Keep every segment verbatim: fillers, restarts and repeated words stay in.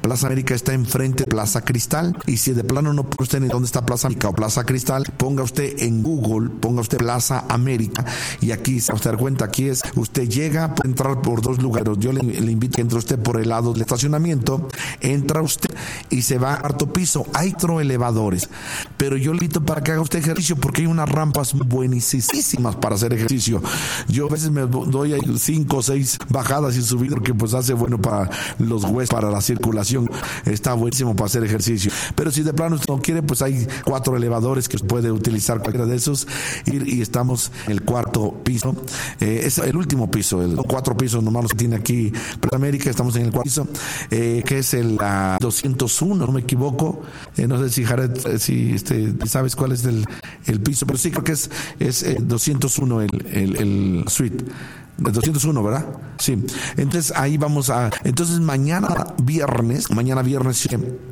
Plaza América está enfrente de Plaza Cristal, y si de plano no puede usted ni dónde está Plaza América o Plaza Cristal, ponga usted en Google, ponga usted Plaza América, y aquí se va a dar cuenta, aquí es, usted llega, puede entrar por dos lugares. Yo le, le invito a que entre usted por el lado del estacionamiento, entra usted y se va a cuarto piso. Hay otros elevadores, pero yo le invito para que haga usted ejercicio, porque hay unas rampas buenísimas para hacer ejercicio. Yo a veces me doy ahí cinco o seis bajadas y subir, porque pues hace bueno para los huesos, para la circulación, está buenísimo para hacer ejercicio. Pero si de plano usted no quiere, pues hay cuatro elevadores que puede utilizar cualquiera de esos, y, y estamos en el cuarto piso, eh, es el último piso, el cuatro pisos nomás que tiene aquí Plaza América. Estamos en el cuarto piso, eh, que es el uh, doscientos uno, no me equivoco, eh, no sé si Jared, eh, si este, sabes cuál es el, el piso, pero sí creo que es, es eh, doscientos uno el, el, el suite. De doscientos uno, ¿verdad? Sí. Entonces ahí vamos a... Entonces mañana viernes, mañana viernes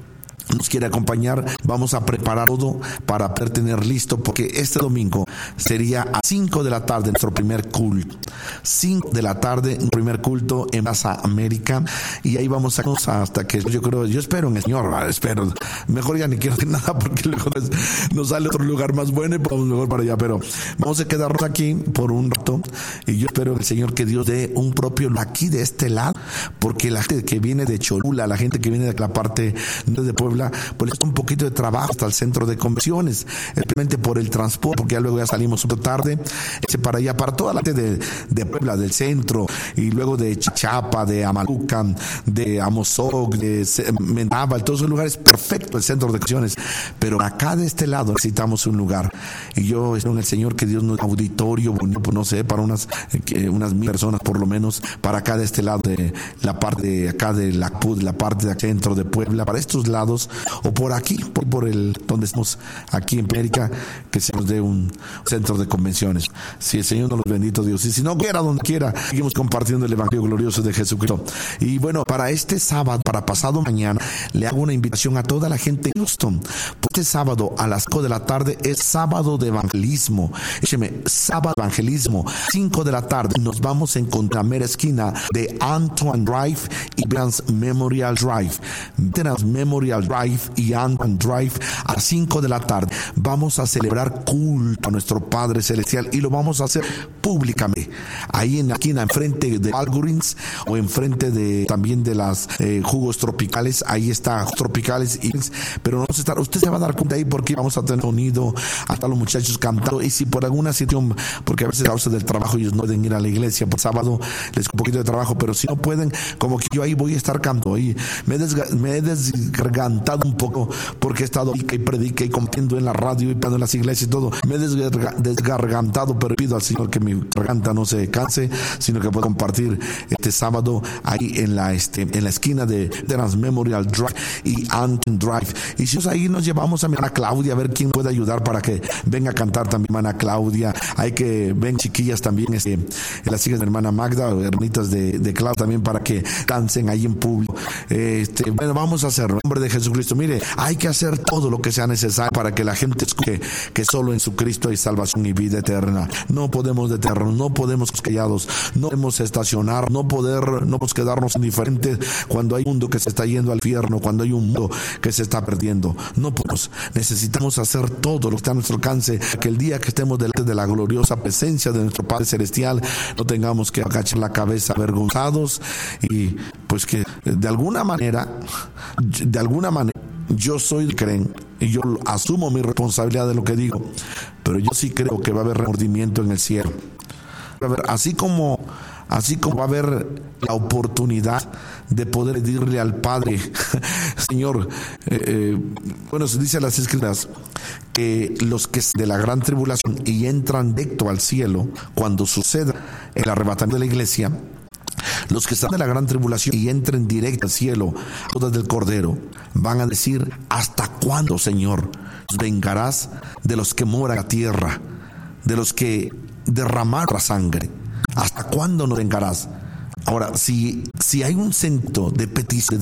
nos quiere acompañar, vamos a preparar todo para poder tener listo, porque este domingo sería a cinco de la tarde nuestro primer culto. cinco de la tarde, nuestro primer culto en Plaza América, y ahí vamos a hasta que yo creo, yo espero en el Señor, ¿verdad? Espero, mejor ya ni quiero decir nada, porque luego nos sale otro lugar más bueno y vamos mejor para allá, pero vamos a quedarnos aquí por un rato, y yo espero en el Señor que Dios dé un propio aquí de este lado, porque la gente que viene de Cholula, la gente que viene de la parte de Puebla, pues es un poquito de trabajo hasta el centro de convenciones, especialmente por el transporte, porque ya luego ya salimos un poco tarde, ese para allá, para toda la gente de, de Puebla, del centro, y luego de Chichapa, de Amaluca, de Amozoc, de Mendábal, todos esos lugares, perfecto el centro de convenciones, pero acá de este lado necesitamos un lugar, y yo espero en el Señor que Dios nos dé auditorio bonito, no sé, para unas, eh, unas mil personas por lo menos, para acá de este lado, de la parte de acá de la P U D, la parte del centro de Puebla, para estos lados, o por aquí, por, por el donde estamos aquí en América, que se nos dé un centro de convenciones. Si el Señor nos los bendito Dios, y si no quiera, donde quiera, seguimos compartiendo el Evangelio glorioso de Jesucristo. Y bueno, para este sábado, para pasado mañana, le hago una invitación a toda la gente de Houston. Este sábado a las cinco de la tarde es sábado de evangelismo. Écheme, sábado de evangelismo, cinco de la tarde, nos vamos a encontrar a mera esquina de Antoine Drive y Veterans Memorial Drive. Veterans Memorial Drive y Antoine Drive a las cinco de la tarde. Vamos a celebrar culto a nuestro Padre Celestial, y lo vamos a hacer públicamente. Ahí en la esquina, enfrente de Walgreens, o enfrente de también de las eh, jugos tropicales, ahí está tropicales, y, pero no se está, usted se va a dar cuenta ahí, porque vamos a tener sonido, hasta los muchachos cantando, y si por alguna situación, porque a veces a causa del trabajo ellos no pueden ir a la iglesia por sábado, les un poquito de trabajo, pero si no pueden, como que yo ahí voy a estar cantando, y me, desga, me he desgargantado un poco, porque he estado y predica y compartiendo en la radio y en las iglesias y todo, me he desgarga, desgargantado, pero pido al Señor que mi garganta no se canse, sino que pueda compartir este sábado ahí en la este en la esquina de Veterans Memorial Drive y Anton Drive. Y si ahí nos llevamos a mi hermana Claudia, a ver quién puede ayudar para que venga a cantar también mi hermana Claudia. Hay que ven chiquillas también, este, las hijas de mi hermana Magda, hermanitas de, de Claudia también, para que dancen ahí en público. Este, bueno, vamos a hacerlo en nombre de Jesucristo. Mire, hay que hacer todo lo que sea necesario para que la gente escuche que solo en su Cristo hay salvación y vida eterna. No podemos detenernos, no podemos callados, no podemos estacionar, no poder, no podemos quedarnos indiferentes cuando hay un mundo que se está yendo al infierno, cuando hay un mundo que se está perdiendo. No podemos, necesitamos hacer todo lo que está a nuestro alcance, que el día que estemos delante de la gloriosa presencia de nuestro Padre Celestial, no tengamos que agachar la cabeza avergonzados, y pues que de alguna manera, de alguna manera, yo soy de creen, y yo asumo mi responsabilidad de lo que digo, pero yo sí creo que va a haber remordimiento en el cielo. Va a haber, así como así como va a haber la oportunidad de poder pedirle al Padre, Señor, eh, eh, bueno, se dice en las Escrituras que los que de la gran tribulación y entran directo al cielo, cuando suceda el arrebatamiento de la iglesia, los que están de la gran tribulación y entren directo al cielo, todas del Cordero, van a decir: ¿hasta cuándo, Señor, nos vengarás de los que moran en la tierra, de los que derramaron la sangre? ¿Hasta cuándo nos vengarás? Ahora, si, si hay un centro de petición